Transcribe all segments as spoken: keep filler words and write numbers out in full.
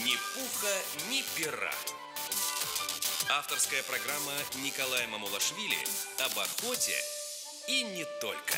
Ни пуха, ни пера. Авторская программа Николая Мамулашвили об охоте и не только.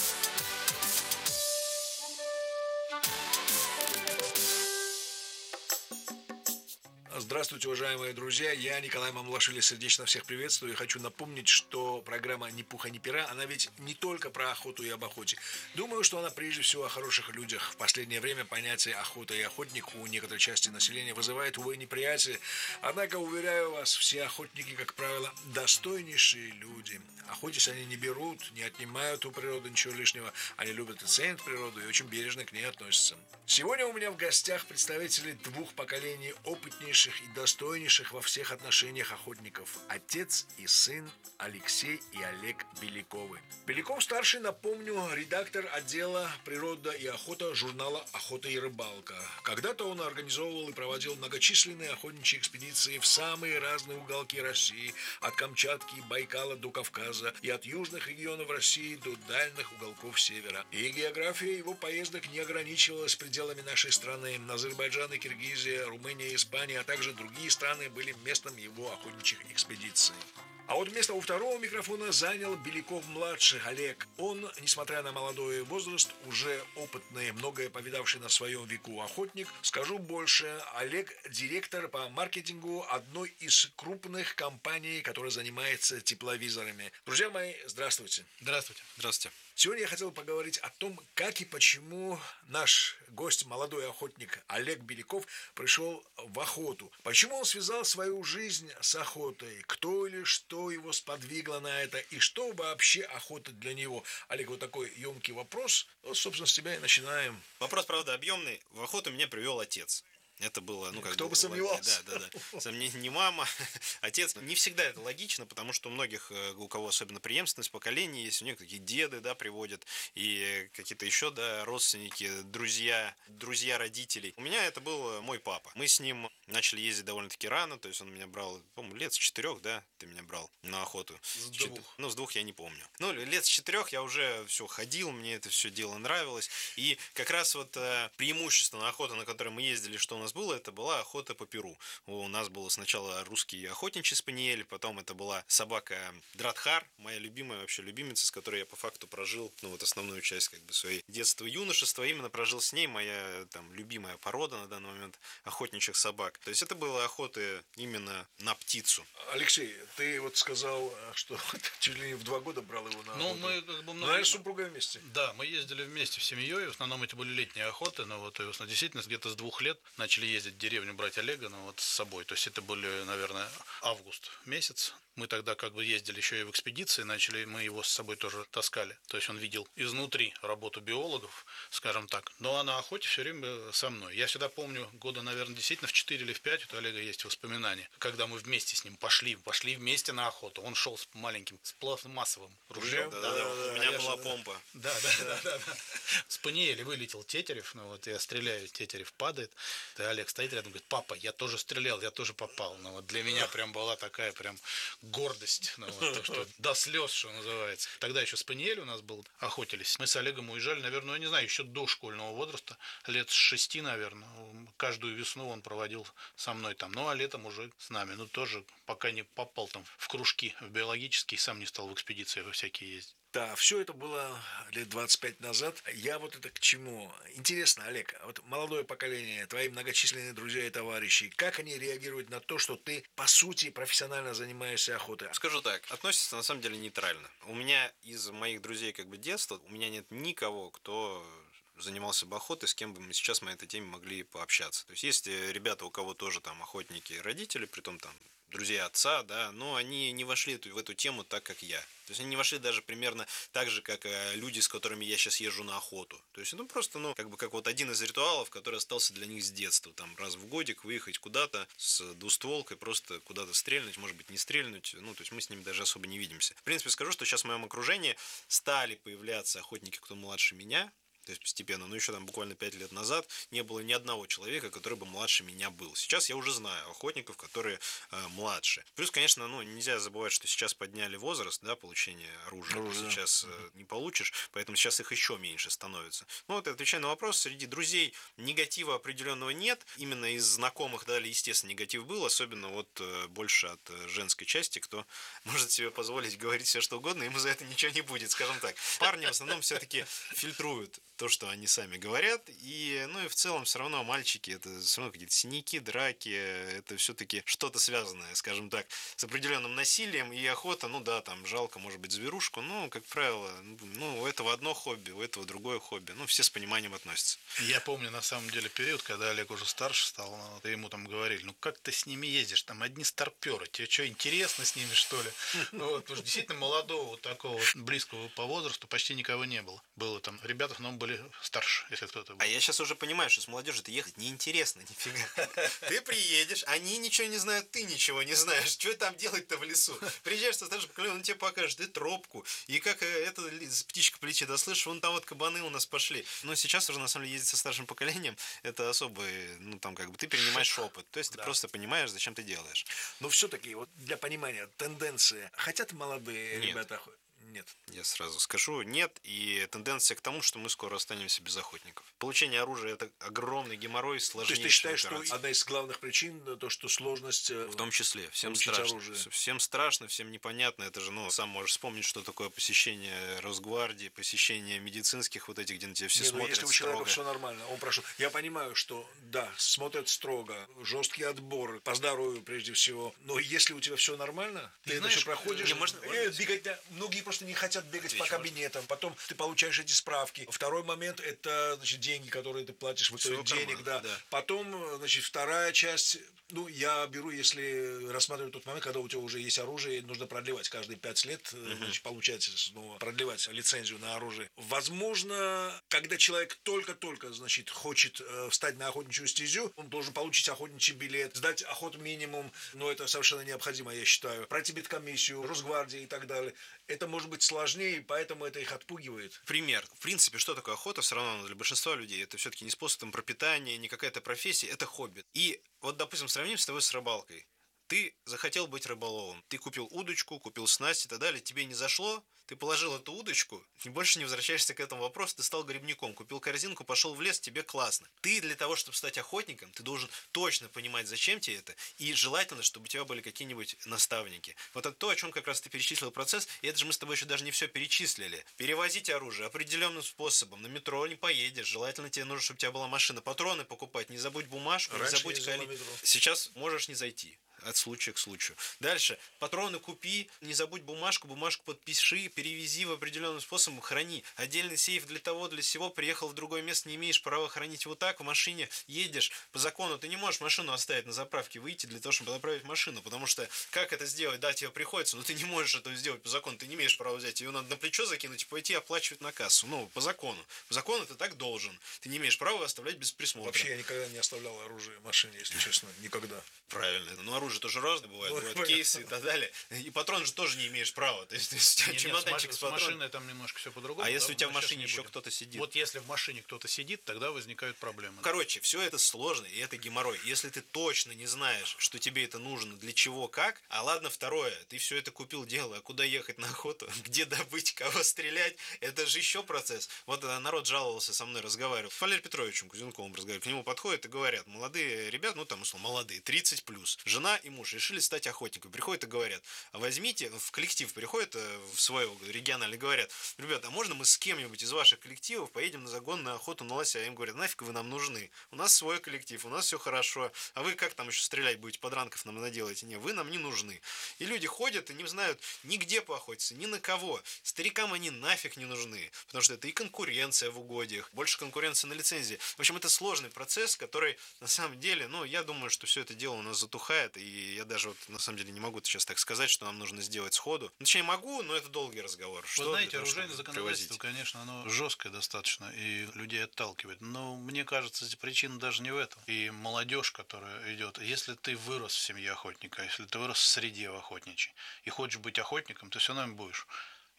Здравствуйте, уважаемые друзья, я Николай Мамулашвили, сердечно всех приветствую и хочу напомнить, что программа «Ни пуха, ни пера», она ведь не только про охоту и об охоте. Думаю, что она прежде всего о хороших людях. В последнее время понятие охота и охотник у некоторой части населения вызывает, увы, неприятие. Однако, уверяю вас, все охотники, как правило, достойнейшие люди. Охотясь они не берут, не отнимают у природы ничего лишнего. Они любят и ценят природу и очень бережно к ней относятся. Сегодня у меня в гостях представители двух поколений опытнейших и достойнейших во всех отношениях охотников. Отец и сын Алексей и Олег Беляковы. Беляков-старший, напомню, редактор отдела «Природа и охота» журнала «Охота и рыбалка». Когда-то он организовывал и проводил многочисленные охотничьи экспедиции в самые разные уголки России, от Камчатки, Байкала до Кавказа, и от южных регионов России до дальних уголков севера. И география его поездок не ограничивалась пределами нашей страны. Азербайджан и Киргизия, Румыния и Испания, а также другие страны были местом его охотничьих экспедиций. А вот место у второго микрофона занял Беляков-младший Олег. Он, несмотря на молодой возраст, уже опытный, многое повидавший на своем веку охотник. Скажу больше, Олег – директор по маркетингу одной из крупных компаний, которая занимается тепловизорами. Друзья мои, здравствуйте. Здравствуйте. Здравствуйте. Сегодня я хотел поговорить о том, как и почему наш гость, молодой охотник Олег Беляков, пришел в охоту. Почему он связал свою жизнь с охотой? Кто или что его сподвигло на это? И что вообще охота для него? Олег, вот такой емкий вопрос. Вот, собственно, с тебя и начинаем. Вопрос, правда, объемный. В охоту меня привел отец. Это было, ну, как Кто бы, бы сомневался. Да, да, да. Сам не, не мама, отец. Не всегда это логично, потому что у многих, у кого особенно преемственность поколений, есть у них такие деды, да, приводят, и какие-то еще, да, родственники, друзья, друзья родителей. У меня это был мой папа. Мы с ним начали ездить довольно-таки рано, то есть он меня брал, по-моему, лет с четырех, да, ты меня брал на охоту. С двух. Ну, с двух я не помню. Ну, лет с четырех я уже все ходил, мне это все дело нравилось. И как раз вот преимущество на охоту, на которой мы ездили, что у нас было, это была охота по перу. У нас был сначала русский охотничий спаниель, потом это была собака Дратхар, моя любимая вообще любимица, с которой я по факту прожил, ну, вот основную часть как бы своей детства и юношества, именно прожил с ней, моя там любимая порода на данный момент охотничьих собак. То есть это была охота именно на птицу. Алексей, ты вот сказал, что чуть ли не в два года брал его на охоту. Ну, мы как бы много... Наверное, с супругой вместе. Да, мы ездили вместе в семьей, в основном эти были летние охоты, но вот действительно где-то с двух лет начали ездить в деревню брать Олега, ну, вот с собой. То есть это были, наверное, август месяц. Мы тогда как бы ездили еще и в экспедиции, начали, мы его с собой тоже таскали. То есть он видел изнутри работу биологов, скажем так. Но а на охоте все время со мной. Я всегда помню, года, наверное, действительно в четыре или в пять, у Олега есть воспоминания, когда мы вместе с ним пошли, пошли вместе на охоту. Он шел с маленьким, с пластмассовым ружьем. Да, да, да, да, у меня а была я, помпа. Да, да, да, да, да. С паниели вылетел Тетерев, ну вот я стреляю, Тетерев падает. И Олег стоит рядом, говорит: папа, я тоже стрелял, я тоже попал. Ну вот для меня прям была такая прям гордость, ну, вот, то, что до слез, что называется. Тогда еще спаниель у нас был, охотились. Мы с Олегом уезжали, наверное, я не знаю, еще до школьного возраста, лет с шести, наверное. Каждую весну он проводил со мной там, ну а летом уже с нами. Ну тоже пока не попал там в кружки, в биологические, сам не стал в экспедиции во всякие ездить. Да, все это было лет двадцать пять назад. Я вот это к чему? Интересно, Олег, вот молодое поколение, твои многочисленные друзья и товарищи, как они реагируют на то, что ты, по сути, профессионально занимаешься охотой? Скажу так, относятся на самом деле нейтрально. У меня из моих друзей как бы детства, у меня нет никого, кто занимался бы охотой, с кем бы мы сейчас на этой теме могли пообщаться. То есть есть ребята, у кого тоже там охотники, родители, притом там друзья отца, да, но они не вошли в эту тему так, как я. То есть они не вошли даже примерно так же, как люди, с которыми я сейчас езжу на охоту. То есть это просто, ну, как бы как вот один из ритуалов, который остался для них с детства. Там раз в годик выехать куда-то с двустволкой, просто куда-то стрельнуть, может быть, не стрельнуть. Ну, то есть мы с ними даже особо не видимся. В принципе, скажу, что сейчас в моем окружении стали появляться охотники, кто младше меня. то есть постепенно, но еще там буквально пять лет назад не было ни одного человека, который бы младше меня был. Сейчас я уже знаю охотников, которые э, младше. Плюс, конечно, ну, нельзя забывать, что сейчас подняли возраст, да, получения оружия. Оружие. Сейчас э, не получишь, поэтому сейчас их еще меньше становится. Ну, вот отвечая на вопрос, среди друзей негатива определенного нет. Именно из знакомых, да, естественно, негатив был, особенно вот э, больше от э, женской части, кто может себе позволить говорить все, что угодно, ему за это ничего не будет, скажем так. Парни в основном все-таки фильтруют то, что они сами говорят, и, ну, и в целом все равно мальчики, это все равно какие-то синяки, драки, это все-таки что-то связанное, скажем так, с определенным насилием, и охота, ну да, там жалко, может быть, зверушку, но, как правило, ну, у этого одно хобби, у этого другое хобби, ну, все с пониманием относятся. Я помню, на самом деле, период, когда Олег уже старше стал, ну, ему там говорили, ну, как ты с ними ездишь, там одни старперы, тебе что, интересно с ними, что ли? Вот, потому что действительно молодого, вот такого вот близкого по возрасту почти никого не было. Было там ребята, но были старше, если кто-то был. А я сейчас уже понимаю, что с молодежью-то ехать неинтересно, нифига. Ты приедешь, они ничего не знают, ты ничего не знаешь. Что там делать-то в лесу? Приезжаешь со старшим поколением, он тебе покажет и тропку, и как эта птичка полетит. Да слышишь, вон там вот кабаны у нас пошли. Но сейчас уже, на самом деле, ездить со старшим поколением, это особый, ну, там, как бы, ты перенимаешь опыт. То есть ты Да. просто понимаешь, зачем ты делаешь. Но все-таки, вот для понимания, тенденции. Хотят молодые Нет. ребята охотиться? Нет. Я сразу скажу, нет, и тенденция к тому, что мы скоро останемся без охотников. Получение оружия – это огромный геморрой, То сложнейшая есть ты считаешь, операция. что одна из главных причин то, что сложность э, В том числе. Всем получить страшно. оружие? Всем страшно, всем непонятно. Это же, ну, сам можешь вспомнить, что такое посещение Росгвардии, посещение медицинских вот этих, где на тебя все Не, ну, смотрят если у человека строго. все нормально, он прошел. Я понимаю, что да, смотрят строго, жесткий отбор, по здоровью прежде всего. Но если у тебя все нормально, ты это знаешь, все проходишь. не, можно- э, бегать, да, многие просто не хотят бегать по кабинетам. Потом ты получаешь эти справки. Второй момент – это, значит, деньги, которые ты платишь, вот Всего денег, кармана, да. да. Потом, значит, вторая часть. Ну, я беру, если рассматривать тот момент, когда у тебя уже есть оружие, нужно продлевать каждые пять лет, uh-huh. значит, получается снова продлевать лицензию на оружие. Возможно, когда человек только-только, значит, хочет э, встать на охотничью стезю, он должен получить охотничий билет, сдать охоту минимум, но это совершенно необходимо, я считаю, пройти бедкомиссию, Росгвардии и так далее. Это может быть сложнее, и поэтому это их отпугивает. Пример. В принципе, что такое охота? Все равно для большинства людей это все-таки не способ там, пропитания, не какая-то профессия, это хобби. И вот, допустим, сравним с тобой с рыбалкой. Ты захотел быть рыболовом. Ты купил удочку, купил снасть и так далее. Тебе не зашло, ты положил эту удочку, и больше не возвращаешься к этому вопросу. Ты стал грибником, купил корзинку, пошел в лес, тебе классно. Ты для того, чтобы стать охотником, ты должен точно понимать, зачем тебе это. И желательно, чтобы у тебя были какие-нибудь наставники. Вот это то, о чем как раз ты перечислил процесс. И это же мы с тобой еще даже не все перечислили. Перевозить оружие определенным способом. На метро не поедешь. Желательно тебе нужно, чтобы у тебя была машина. Патроны покупать. Не забудь бумажку, Раньше не забудь ездил на кали. метро. Сейчас можешь не зайти. От случая к случаю. Дальше. Патроны купи, не забудь бумажку, бумажку подпиши, перевези в определенным способом, храни. Отдельный сейф для того, для сего. Приехал в другое место, не имеешь права хранить его так. В машине едешь. По закону ты не можешь машину оставить на заправке, выйти для того, чтобы заправить машину. Потому что как это сделать? Да, тебе приходится, но ты не можешь это сделать по закону. Ты не имеешь права взять. Ее надо на плечо закинуть и пойти оплачивать на кассу. Ну, по закону. По закону ты так должен. Ты не имеешь права оставлять без присмотра. Вообще я никогда не оставлял оружие в машине, если честно. Никогда. Правильно. Но оружие тоже разное бывает. Ну, Бывают понятно. кейсы и так далее. И патрон же тоже не имеешь права. То есть, то есть у тебя Нет, нет, с чемоданчик маш- с с патроном. машиной там немножко все по-другому. А если да, у тебя в мы сейчас машине не еще будем. кто-то сидит? Вот если в машине кто-то сидит, тогда возникают проблемы. Короче, все это сложно, и это геморрой. Если ты точно не знаешь, что тебе это нужно, для чего, как, а ладно, второе, ты все это купил, дело, а куда ехать на охоту, где добыть, кого стрелять, это же еще процесс. Вот э, народ жаловался со мной, разговаривал. С Валерием Петровичем Кузенковым разговаривал, к нему подходят и говорят, молодые ребята, ну там, условно, молодые, тридцать плюс, жена и муж решили стать охотниками. Приходят и говорят, возьмите, в коллектив приходят, э, в свой региональный, говорят, ребята, а можно мы с кем-нибудь из ваших коллективов поедем на загон на охоту на лося? А им говорят, нафиг вы нам нужны? У нас свой коллектив, у нас все хорошо. А вы как там еще стрелять будете, подранков нам наделаете? Не, вы нам не нужны. И люди ходят и не знают нигде поохотиться, ни на кого. Старикам они нафиг не нужны, потому что это и конкуренция в угодьях, больше конкуренции на лицензии. В общем, это сложный процесс, который на самом деле, ну, я думаю, что все это дело у нас затухает, и я даже вот на самом деле не могу сейчас так сказать, что нам нужно сделать сходу. Точнее, могу, но это долгий разговор. Вы Что знаете, для того, оружейное чтобы законодательство, привозить? конечно, оно жесткое достаточно и людей отталкивает. Но мне кажется, причина даже не в этом. И молодежь, которая идет, если ты вырос в семье охотника, если ты вырос в среде охотничьей и хочешь быть охотником, ты все равно им будешь.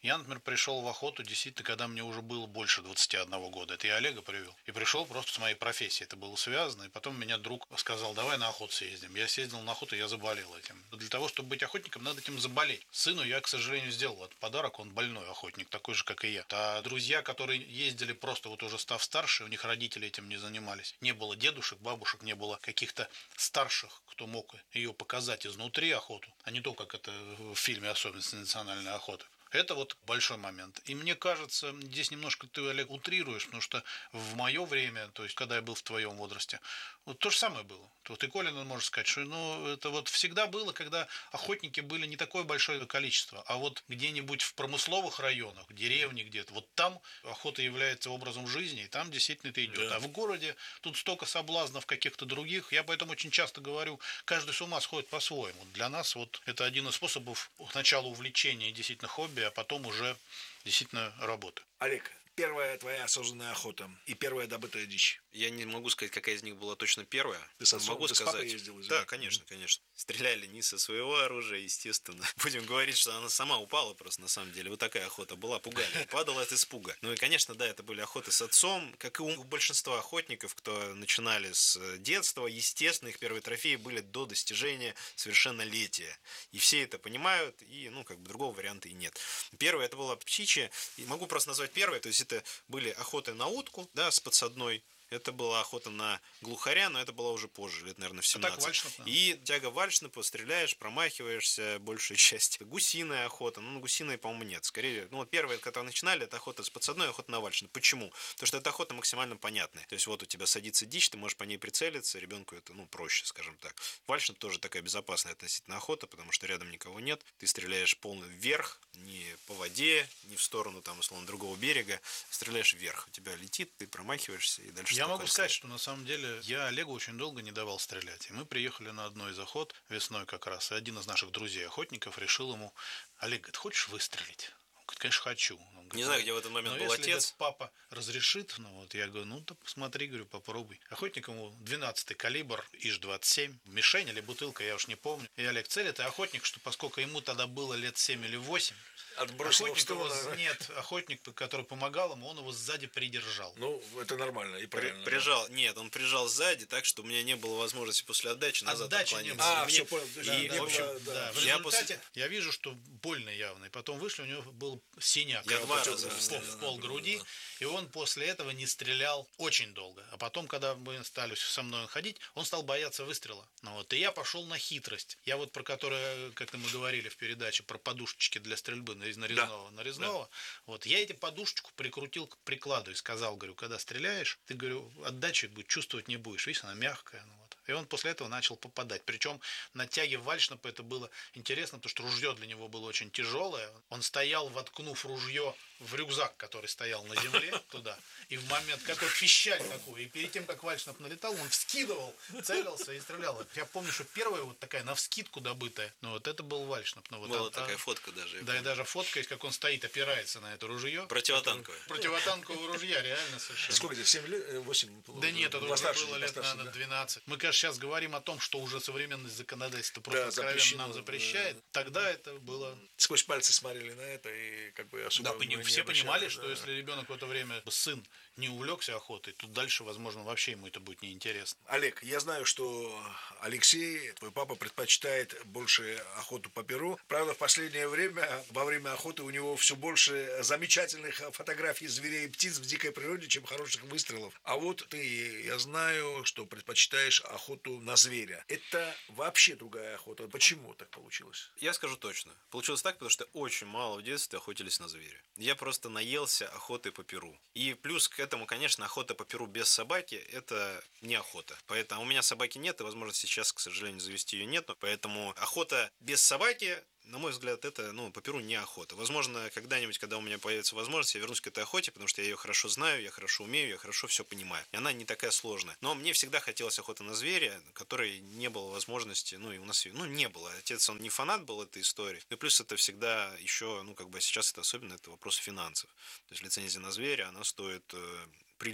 Я, например, пришел в охоту действительно, когда мне уже было больше двадцати одного года. Это я Олега привел. И пришел просто с моей профессией. Это было связано. И потом меня друг сказал, давай на охоту съездим. Я съездил на охоту, я заболел этим. Но для того, чтобы быть охотником, надо этим заболеть. Сыну я, к сожалению, сделал этот подарок. Он больной охотник, такой же, как и я. А друзья, которые ездили просто вот уже став старше, у них родители этим не занимались. Не было дедушек, бабушек, не было каких-то старших, кто мог ее показать изнутри охоту, а не то, как это в фильме «Особенности национальной охоты». Это вот большой момент. И мне кажется, здесь немножко ты, Олег, утрируешь, потому что в мое время, то есть когда я был в твоем возрасте, вот то же самое было. Вот и Колин может сказать, что ну, это вот всегда было, когда охотники были не такое большое количество, а вот где-нибудь в промысловых районах, в деревне где-то, вот там охота является образом жизни, и там действительно это идет. Да. А в городе тут столько соблазнов каких-то других. Я поэтому очень часто говорю, каждый с ума сходит по-своему. Для нас вот это один из способов начала увлечения действительно хобби, а потом уже действительно работа. Олег, первая твоя осознанная охота и первая добытая дичь. Я не могу сказать, какая из них была точно первая. Ты с отцом, могу ты сказать. с папой ездил? Извини. Да, конечно, mm-hmm. конечно. Стреляли не со своего оружия, естественно. Будем говорить, что она сама упала просто, на самом деле. Вот такая охота была, пугали. Падала от испуга. Ну и, конечно, да, это были охоты с отцом. Как и у большинства охотников, кто начинали с детства, естественно, их первые трофеи были до достижения совершеннолетия. И все это понимают, и, ну, как бы другого варианта и нет. Первое, это была птичья. И могу просто назвать первое, то есть это были охоты на утку, да, с подсадной. Это была охота на глухаря, но это было уже позже, лет, наверное, в семнадцать. А так вальшнап, да. И тяга вальшнапа, стреляешь, промахиваешься большую часть. Гусиная охота, ну, на гусиной, по-моему, нет. Скорее, ну, вот первые, которые начинали, это охота с подсадной, охота на вальшнап. Почему? Потому что эта охота максимально понятная. То есть вот у тебя садится дичь, ты можешь по ней прицелиться, ребенку это, ну, проще, скажем так. Вальшнап тоже такая безопасная относительно охота, потому что рядом никого нет. Ты стреляешь полный вверх, не по воде, не в сторону, там, условно, другого берега. Стреляешь вверх. У тебя летит, ты промахиваешься и дальше... Я могу сказать, что на самом деле я Олегу очень долго не давал стрелять. И мы приехали на одной из охот весной как раз. И один из наших друзей-охотников решил ему: Олег, говорит, хочешь выстрелить? Он говорит, конечно, хочу. Он говорит, не знаю, где в этот момент был если, отец. Говорит, папа разрешит, ну вот я говорю, ну так посмотри, говорю, попробуй. Охотник ему двенадцатый калибр, ИЖ двадцать семь, мишень или бутылка, я уж не помню. И Олег целит, и охотник, что поскольку ему тогда было лет семь или восемь, отбросил охотник его, да? Нет, охотник, который помогал ему, он его сзади придержал. Ну, это нормально и правильно. При, прижал, да? Нет, он прижал сзади так, что у меня не было возможности после отдачи назад отдачи отклониться. А, мне... все понял. И, да, в общем, было, да, в я результате после... я вижу, что больно явно. И потом вышли, у него был синяк. Я два раза в, в пол груди. И он после этого не стрелял очень долго. А потом, когда мы стали со мной ходить, он стал бояться выстрела. Ну, вот. И я пошел на хитрость. Я вот про которую, как мы говорили в передаче, про подушечки для стрельбы из нарезного. Да. нарезного. Да. Вот. Я эти подушечку прикрутил к прикладу и сказал, говорю, когда стреляешь, ты, говорю, отдачи чувствовать не будешь. Видишь, она мягкая. Ну, вот. И он после этого начал попадать. Причем на тяге вальшнапа это было интересно, потому что ружье для него было очень тяжелое. Он стоял, воткнув ружье в рюкзак, который стоял на земле, туда. И в момент, как вот пищаль такой, и перед тем, как вальшнап налетал, он вскидывал, целился и стрелял. Я помню, что первая вот такая навскидку добытая, ну вот это был вальшнап. Ну, вот была а, такая фотка даже. Да, и даже фотка есть, как он стоит, опирается на это ружье. Противотанковое. Противотанковое ружье, реально совершенно. Сколько тебе, семь лет, восемь? Да нет, это уже было лет, наверное, двенадцать. Мы, конечно, сейчас говорим о том, что уже современность законодательства просто да, откровенно нам запрещает. Да. Тогда это было... Сквозь пальцы смотрели на это и как бы особо... Да, не все понимали, да. что если ребенок в это время, сын, не увлекся охотой, то дальше, возможно, вообще ему это будет неинтересно. Олег, я знаю, что Алексей, твой папа, предпочитает больше охоту по перу. Правда, в последнее время, во время охоты у него все больше замечательных фотографий зверей и птиц в дикой природе, чем хороших выстрелов. А вот ты, я знаю, что предпочитаешь охоту на зверя. Это вообще другая охота. Почему так получилось? Я скажу точно. Получилось так, потому что очень мало в детстве охотились на зверя. Я просто наелся охотой по перу. И плюс к этому, конечно, охота по перу без собаки – это не охота. Поэтому у меня собаки нет, и, возможно, сейчас, к сожалению, завести ее нету. Поэтому охота без собаки, на мой взгляд, это, ну, по перу не охота. Возможно, когда-нибудь, когда у меня появится возможность, я вернусь к этой охоте, потому что я ее хорошо знаю, я хорошо умею, я хорошо все понимаю. И она не такая сложная. Но мне всегда хотелось охоты на зверя, которой не было возможности, ну, и у нас, ну, не было. Отец, он не фанат был этой истории. И плюс это всегда еще, ну, как бы сейчас это особенно, это вопрос финансов. То есть лицензия на зверя, она стоит э, прилично.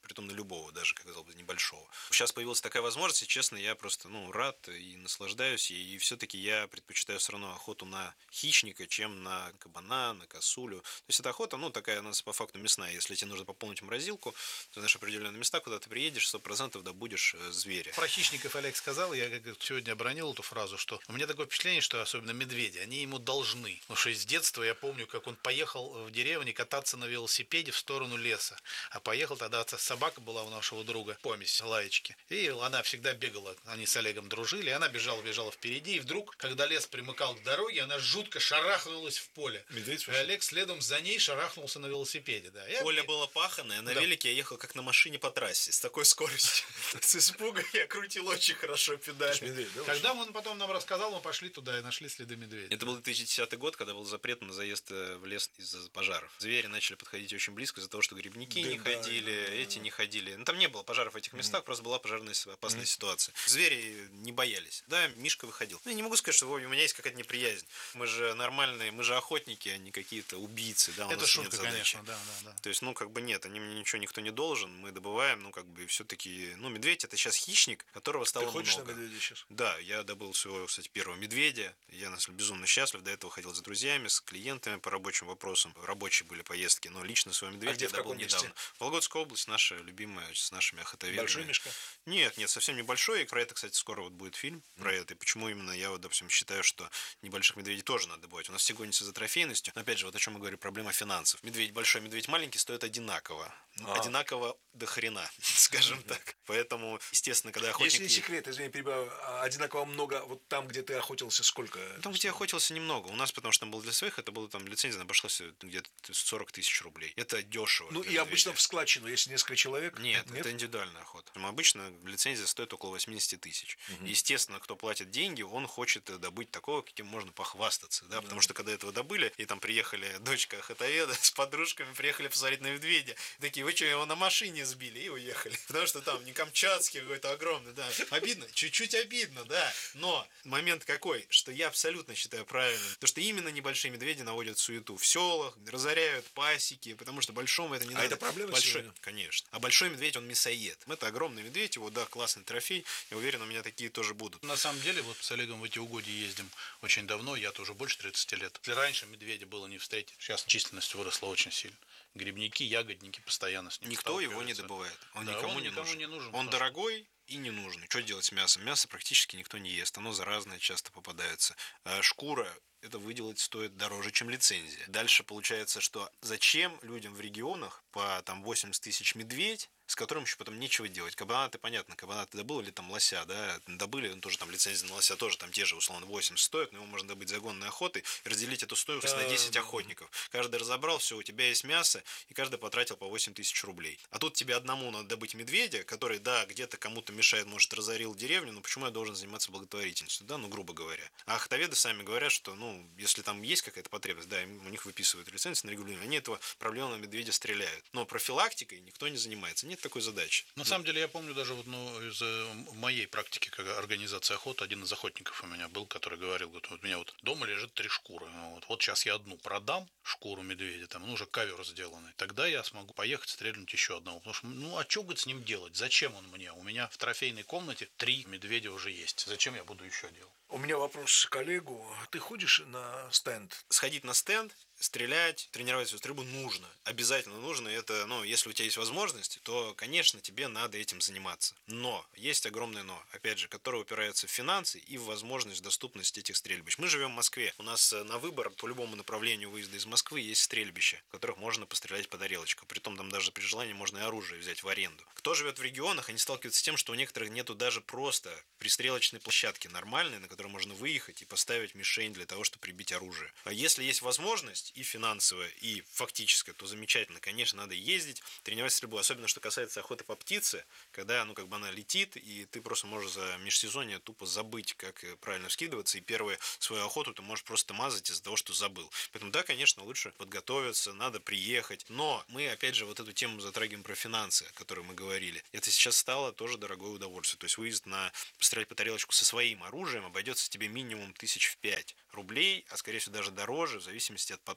притом на любого, даже, казалось бы, небольшого. Сейчас появилась такая возможность, и, честно, я просто, ну, рад и наслаждаюсь, и, и все-таки я предпочитаю все равно охоту на хищника, чем на кабана, на косулю. То есть эта охота, ну, такая у нас по факту мясная. Если тебе нужно пополнить морозилку, ты знаешь определенные места, куда ты приедешь, сто процентов добудешь зверя. Про хищников Олег сказал, я как сегодня обронил эту фразу, что у меня такое впечатление, что особенно медведи, они ему должны. Потому что из детства я помню, как он поехал в деревне кататься на велосипеде в сторону леса. А поехал тогда, собака была у нашего друга, помесь, Лаечки. И она всегда бегала, они с Олегом дружили, и она бежала-бежала впереди. И вдруг, когда лес примыкал к дороге, она жутко шарахнулась в поле. Медведь, и Олег следом за ней шарахнулся на велосипеде. Да. Я... Поле было паханое, на да. велике я ехал как на машине по трассе, с такой скоростью. С испуга я крутил очень хорошо педаль. Когда он потом нам рассказал, мы пошли туда и нашли следы медведя. Это был две тысячи десятый год, когда был запрет на заезд в лес из-за пожаров. Звери начали подходить очень близко из-за того, что грибники да, не ходили, да, да, эти не ходили. Ну, там не было пожаров в этих местах, mm. просто была пожарная опасная mm. ситуация. Звери не боялись. Да, Мишка выходил. Ну, я не могу сказать, что у меня есть какая-то неприязнь. Мы же нормальные, мы же охотники, а не какие-то убийцы. Да, у это нас шутка, нет задачи. Конечно, да, да, да. То есть, ну, как бы нет, они мне ничего никто не должен, мы добываем, ну, как бы, все-таки, ну, медведь это сейчас хищник, которого стало много. Ты ходишь на медведя сейчас? Да, я добыл своего, кстати, первого медведя. Я, на самом деле, безумно счастлив. До этого ходил с друзьями, с клиентами по рабочим вопросам. Рабочие были поездки, но лично своего медведя а где, я добыл недавно. Месте? Вологодская область, наша любимая, с нашими охотоведами. Большой мешка? Нет, нет, совсем небольшой. И про это, кстати, скоро вот будет фильм mm. про это. И почему именно я, вот, допустим, считаю, что небольших медведей тоже надо добывать. У нас все гонятся за трофейностью. Но, опять же, вот о чем мы говорим, проблема финансов. Медведь большой, медведь маленький стоят одинаково. А. Одинаково до хрена, скажем так. Поэтому, естественно, когда охотник... Если не секрет, извини, перебиваю, одинаково много, вот там, где ты охотился, сколько? Там, где я охотился, немного. У нас, потому что там было для своих, это было там лицензия, обошлась где-то сорок тысяч рублей. Это дешево. Ну и обычно в складчину, если несколько человек? Нет, Нет? это индивидуальная охота. Обычно лицензия стоит около восемьдесят тысяч. Угу. Естественно, кто платит деньги, он хочет добыть такого, каким можно похвастаться. Да? Да. Потому что когда этого добыли, и там приехали дочка охотоведа с подружками, приехали посмотреть на медведя. Такие, вы что, его на машине сбили? И уехали. Потому что там не камчатский какой-то огромный, да. Обидно, чуть-чуть обидно, да. Но момент какой, что я абсолютно считаю правильным. Потому что именно небольшие медведи наводят суету в селах, разоряют пасеки, потому что большому это не а надо. А это проблема большой, сегодня? Конечно. А большой медведь, он мясоед. Это огромный медведь, его, да, классный трофей. Я уверен, у меня такие тоже будут. На самом деле, вот с Олегом в эти угодья ездим очень давно, я тоже больше тридцати лет. Если раньше медведя было не встретить, сейчас численность выросла очень сильно. Грибники, ягодники постоянно с ним Никто его не добывает. Он да, никому, он не, никому нужен. не нужен. Он дорогой и не нужный. Что делать с мясом? Мясо практически никто не ест. Оно заразное, часто попадается. А шкура это выделать стоит дороже, чем лицензия. Дальше получается, что зачем людям в регионах по там восемьдесят тысяч медведь, с которым еще потом нечего делать. Кабана, ты понятно, кабана ты добыл или там лося, да, добыли, он тоже там лицензия на лося тоже там те же, условно, восемьдесят стоит, но его можно добыть загонной охотой и разделить эту стоимость да, на десять да. охотников. Каждый разобрал, все, у тебя есть мясо, и каждый потратил по восемь тысяч рублей. А тут тебе одному надо добыть медведя, который, да, где-то кому-то мешает, может, разорил деревню, но почему я должен заниматься благотворительностью, да, ну, грубо говоря. А охотоведы сами говорят, что, ну, если там есть какая-то потребность, да, у них выписывают лицензию на регулирование, они этого проблемного медведя стреляют. Но профилактикой никто не занимается, нет такой задачи. На самом деле, я помню даже вот, ну, из моей практики, как организация охоты, один из охотников у меня был, который говорил, говорит, вот у меня вот дома лежит три шкуры, вот, вот сейчас я одну продам, шкуру медведя, там, ну, уже ковер сделанный, тогда я смогу поехать стрельнуть еще одного, потому что, ну, а что, говорит, с ним делать, зачем он мне, у меня в трофейной комнате три медведя уже есть, зачем я буду еще делать? У меня вопрос к коллегу, ты ходишь на стенд? Сходить на стенд, стрелять, тренировать свою стрельбу нужно. Обязательно нужно. Это, ну, если у тебя есть возможность, то, конечно, тебе надо этим заниматься. Но есть огромное но, опять же, которое упирается в финансы и в возможность, доступность этих стрельбищ. Мы живем в Москве. У нас на выбор по любому направлению выезда из Москвы есть стрельбища, в которых можно пострелять по тарелочкам. Притом там даже при желании можно и оружие взять в аренду. Кто живет в регионах, они сталкиваются с тем, что у некоторых нету даже просто пристрелочной площадки нормальной, на которой можно выехать и поставить мишень для того, чтобы прибить оружие. А если есть возможность и финансовая, и фактическая, то замечательно. Конечно, надо ездить, тренировать стрельбу. Особенно, что касается охоты по птице, когда, ну, как бы она летит, и ты просто можешь за межсезонье тупо забыть, как правильно вскидываться, и первую свою охоту ты можешь просто мазать из-за того, что забыл. Поэтому, да, конечно, лучше подготовиться, надо приехать. Но мы, опять же, вот эту тему затрагиваем про финансы, о которой мы говорили. Это сейчас стало тоже дорогое удовольствие. То есть выезд на пострелять по тарелочку со своим оружием обойдется тебе минимум тысяч в пять рублей, а скорее всего даже дороже, в зависимости от патронов,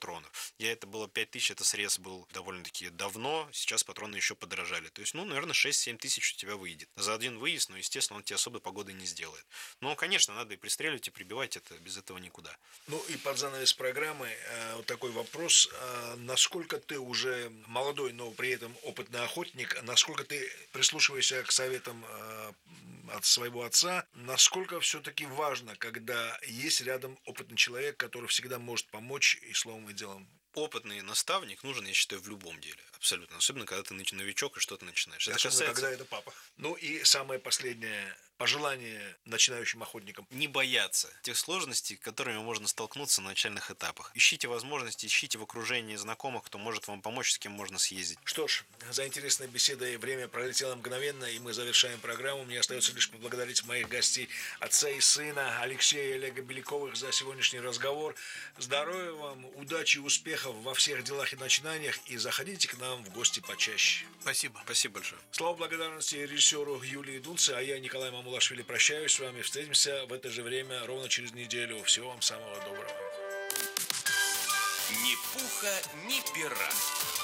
патронов. Я это было пять тысяч, это срез был довольно-таки давно, сейчас патроны еще подорожали. То есть, ну, наверное, шесть-семь тысяч у тебя выйдет. За один выезд, ну, естественно, он тебе особой погоды не сделает. Но, конечно, надо и пристреливать, и прибивать, это без этого никуда. Ну и под занавес программы э, вот такой вопрос. Э, насколько ты уже молодой, но при этом опытный охотник, насколько ты прислушиваешься к советам э, от своего отца, насколько все-таки важно, когда есть рядом опытный человек, который всегда может помочь и словом, и делом? Опытный наставник нужен, я считаю, в любом деле. Абсолютно. Особенно, когда ты новичок и что-то начинаешь. Это Особенно, касается... когда это папа. Ну и самое последнее пожелание начинающим охотникам. Не бояться тех сложностей, с которыми можно столкнуться на начальных этапах. Ищите возможности, ищите в окружении знакомых, кто может вам помочь, с кем можно съездить. Что ж, за интересной беседой время пролетело мгновенно, и мы завершаем программу. Мне остается лишь поблагодарить моих гостей, отца и сына, Алексея и Олега Беляковых, за сегодняшний разговор. Здоровья вам, удачи и успехов во всех делах и начинаниях, и заходите к нам в гости почаще. Спасибо. Спасибо большое. Слава благодарности режиссеру Юлии Дунце, а я, Николай Мамулашвили, прощаюсь с вами. Встретимся в это же время ровно через неделю. Всего вам самого доброго. Ни пуха, ни пера.